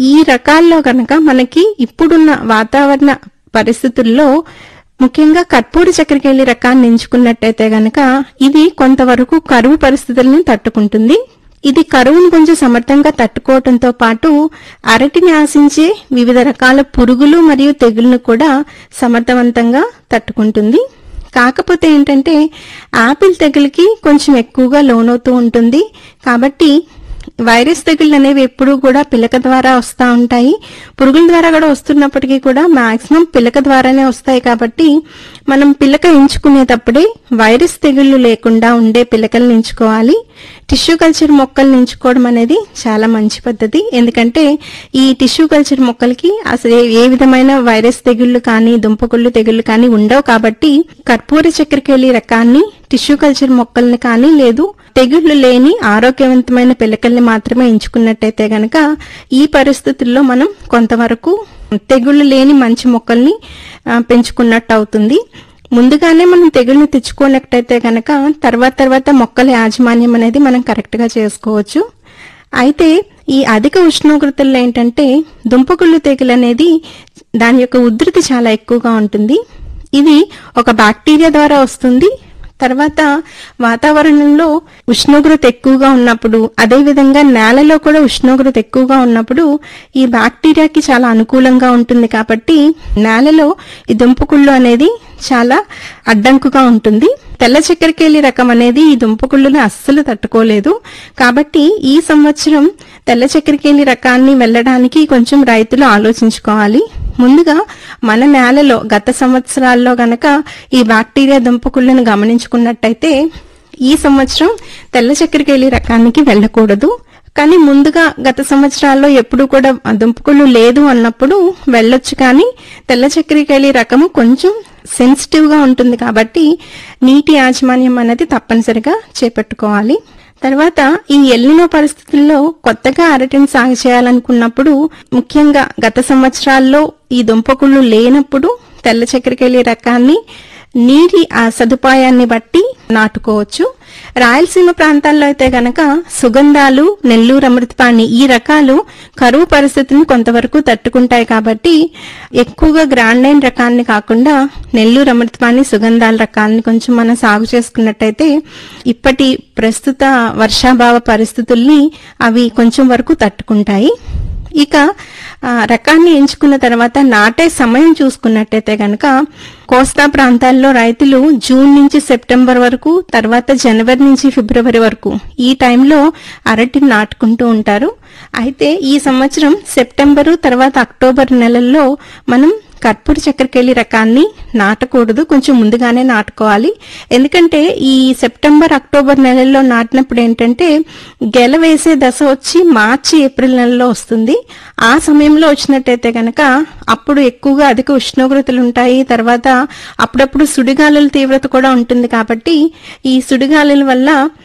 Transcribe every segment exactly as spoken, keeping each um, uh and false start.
ఈ రకాల్లో గనక మనకి ఇప్పుడున్న వాతావరణ పరిస్థితుల్లో ముఖ్యంగా కర్పూర చక్కెరకేళి రకాన్ని ఎంచుకున్నట్టయితే గనక ఇది కొంతవరకు కరువు పరిస్థితులను తట్టుకుంటుంది. ఇది కరువును కొంచెం సమర్థంగా తట్టుకోవడంతో పాటు అరటిని ఆశించే వివిధ రకాల పురుగులు మరియు తెగుళ్లను కూడా సమర్థవంతంగా తట్టుకుంటుంది. కాకపోతే ఏంటంటే ఆపిల్ తెగులుకి కొంచెం ఎక్కువగా లోనవుతూ ఉంటుంది. కాబట్టి వైరస్ తెగుళ్ళు అనేవి ఎప్పుడూ కూడా పిలక ద్వారా వస్తూ ఉంటాయి. పురుగుల ద్వారా కూడా వస్తున్నప్పటికీ కూడా మాక్సిమం పిలక ద్వారానే వస్తాయి. కాబట్టి మనం పిలక ఎంచుకునేటప్పుడే వైరస్ తెగుళ్లు లేకుండా ఉండే పిలకలను ఎంచుకోవాలి. టిష్యూ కల్చర్ మొక్కలను ఎంచుకోవడం అనేది చాలా మంచి పద్ధతి. ఎందుకంటే ఈ టిష్యూ కల్చర్ మొక్కలకి అసలు ఏ విధమైన వైరస్ తెగుళ్లు కానీ దుంపకుళ్ళు తెగుళ్లు కానీ ఉండవు. కాబట్టి కర్పూర చక్కెరకేళి రకాన్ని టిష్యూ కల్చర్ మొక్కల్ని కానీ లేదు తెగుళ్లు లేని ఆరోగ్యవంతమైన పిలకల్ని మాత్రమే ఎంచుకున్నట్టయితే గనక ఈ పరిస్థితుల్లో మనం కొంతవరకు తెగుళ్లు లేని మంచి మొక్కల్ని పెంచుకున్నట్టు అవుతుంది. ముందుగానే మనం తెగుళ్లు తెచ్చుకున్నట్టయితే గనక తర్వాత తర్వాత మొక్కల యాజమాన్యం అనేది మనం కరెక్ట్ గా చేసుకోవచ్చు. అయితే ఈ అధిక ఉష్ణోగ్రతల్లో ఏంటంటే దుంపకుళ్ళు తెగులు అనేది దాని యొక్క ఉధృతి చాలా ఎక్కువగా ఉంటుంది. ఇది ఒక బ్యాక్టీరియా ద్వారా వస్తుంది. తర్వాత వాతావరణంలో ఉష్ణోగ్రత ఎక్కువగా ఉన్నప్పుడు, అదేవిధంగా నేలలో కూడా ఉష్ణోగ్రత ఎక్కువగా ఉన్నప్పుడు ఈ బ్యాక్టీరియాకి చాలా అనుకూలంగా ఉంటుంది. కాబట్టి నేలలో ఈ దుంపకుళ్ళు అనేది చాలా అడ్డంకుగా ఉంటుంది. తెల్ల చక్కెరకేళి రకం అనేది ఈ దుంపకుళ్ళుని అస్సలు తట్టుకోలేదు. కాబట్టి ఈ సంవత్సరం తెల్ల చక్కెరకేళి రకాన్ని వెళ్ళడానికి కొంచెం రైతులు ఆలోచించుకోవాలి. ముందుగా మన నేలలో గత సంవత్సరాల్లో గనక ఈ బ్యాక్టీరియా దుంపకుళ్ళను గమనించుకున్నట్టయితే ఈ సంవత్సరం తెల్ల చక్కెరకేళి రకానికి వెళ్ళకూడదు. కానీ ముందుగా గత సంవత్సరాల్లో ఎప్పుడు కూడా దుంపకుళ్ళు లేదు అన్నప్పుడు వెళ్ళొచ్చు. కానీ తెల్ల చక్కెరకేళి రకము కొంచెం సెన్సిటివ్ గా ఉంటుంది. కాబట్టి నీటి యాజమాన్యం అనేది తప్పనిసరిగా చేపట్టుకోవాలి. తర్వాత ఈ ఎల్నినో పరిస్థితుల్లో కొత్తగా అరటిని సాగు చేయాలనుకున్నప్పుడు ముఖ్యంగా గత సంవత్సరాల్లో ఈ దుంపకుళ్ళు లేనప్పుడు తెల్ల చక్కెరకేళి రకాన్ని నీటి ఆ సదుపాయాన్ని బట్టి నాటుకోవచ్చు. రాయలసీమ ప్రాంతాల్లో అయితే గనక సుగంధాలు, నెల్లూరు అమృతపాణి ఈ రకాలు కరువు పరిస్థితిని కొంతవరకు తట్టుకుంటాయి. కాబట్టి ఎక్కువగా గ్రాండైన్ రకాన్ని కాకుండా నెల్లూరు అమృతపాణి, సుగంధాల రకాన్ని కొంచెం మనం సాగు చేసుకున్నట్టయితే ఇప్పటి ప్రస్తుత వర్షాభావ పరిస్థితుల్ని అవి కొంచెం వరకు తట్టుకుంటాయి. ఇక రకాన్ని ఎంచుకున్న తర్వాత నాటే సమయం చూసుకున్నట్టయితే గనక కోస్తా ప్రాంతాల్లో రైతులు జూన్ నుంచి సెప్టెంబర్ వరకు, తర్వాత జనవరి నుంచి ఫిబ్రవరి వరకు ఈ టైంలో అరటిని నాటుకుంటూ ఉంటారు. అయితే ఈ సంవత్సరం సెప్టెంబరు తర్వాత అక్టోబర్ నెలల్లో మనం కర్పూర చక్కెరకేళి రకాన్ని నాటకూడదు, కొంచెం ముందుగానే నాటుకోవాలి. ఎందుకంటే ఈ సెప్టెంబర్ అక్టోబర్ నెలల్లో నాటినప్పుడు ఏంటంటే గెల వేసే దశ వచ్చి మార్చి ఏప్రిల్ నెలలో వస్తుంది. ఆ సమయంలో వచ్చినట్టయితే గనక అప్పుడు ఎక్కువగా అధిక ఉష్ణోగ్రతలు ఉంటాయి. తర్వాత అప్పుడప్పుడు సుడిగాలుల తీవ్రత కూడా ఉంటుంది. కాబట్టి ఈ సుడిగాలుల వల్ల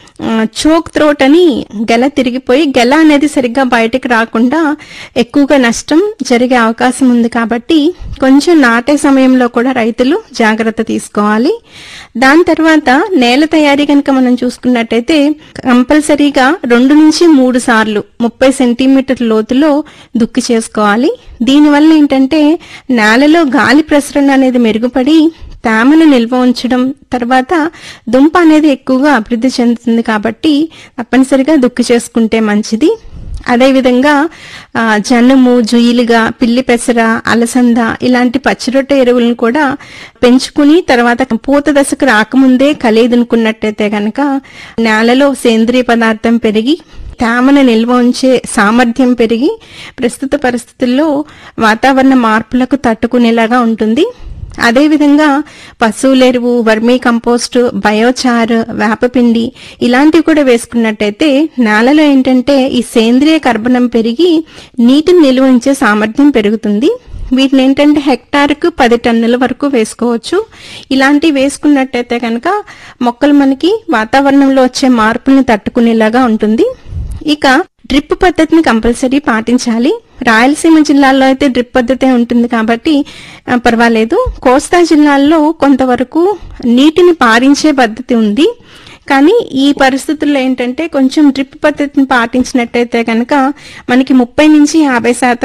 చోక్ త్రోట్ అని గెల తిరిగిపోయి గెల అనేది సరిగ్గా బయటకు రాకుండా ఎక్కువగా నష్టం జరిగే అవకాశం ఉంది. కాబట్టి కొంచెం నాటే సమయంలో కూడా రైతులు జాగ్రత్త తీసుకోవాలి. దాని తర్వాత నేల తయారీ కనుక మనం చూసుకున్నట్టయితే కంపల్సరీగా రెండు నుంచి మూడు సార్లు ముప్పై సెంటీమీటర్ లోతులో దుక్కి చేసుకోవాలి. దీనివల్ల ఏంటంటే నేలలో గాలి ప్రసరణ అనేది మెరుగుపడి తేమను నిల్వ ఉంచడం, తర్వాత దుంప అనేది ఎక్కువగా అభివృద్ధి చెందుతుంది. కాబట్టి తప్పనిసరిగా దుక్కి చేసుకుంటే మంచిది. అదేవిధంగా జనుము, జుయిలుగా, పిల్లి పెసర, అలసంద ఇలాంటి పచ్చిరొట్టె ఎరువులను కూడా పెంచుకుని తర్వాత పూత దశకు రాకముందే కలిదునుకున్నట్టయితే గనక నేలలో సేంద్రియ పదార్థం పెరిగి తేమను నిల్వ ఉంచే సామర్థ్యం పెరిగి ప్రస్తుత పరిస్థితుల్లో వాతావరణ మార్పులకు తట్టుకునేలాగా ఉంటుంది. అదేవిధంగా పశువులెరువు, వర్మీ కంపోస్ట్, బయోచార్, వేపపిండి ఇలాంటివి కూడా వేసుకున్నట్టయితే నేలలో ఏంటంటే ఈ సేంద్రియ కర్బనం పెరిగి నీటిని నిల్వ ఉంచే సామర్థ్యం పెరుగుతుంది. వీటిని ఏంటంటే హెక్టార్కు పది టన్నుల వరకు వేసుకోవచ్చు. ఇలాంటివి వేసుకున్నట్టయితే కనుక మొక్కలు మనకి వాతావరణంలో వచ్చే మార్పుల్ని తట్టుకునేలాగా ఉంటుంది. ఇక డ్రిప్ పద్ధతిని కంపల్సరీ పాటించాలి. రాయలసీమ జిల్లాల్లో అయితే డ్రిప్ పద్ధతే ఉంటుంది కాబట్టి పర్వాలేదు. కోస్తా జిల్లాల్లో కొంతవరకు నీటిని పారించే పద్ధతి ఉంది. కానీ ఈ పరిస్థితుల్లో ఏంటంటే కొంచెం డ్రిప్ పద్ధతిని పాటించినట్టయితే కనుక మనకి ముప్పై నుంచి యాభై శాతం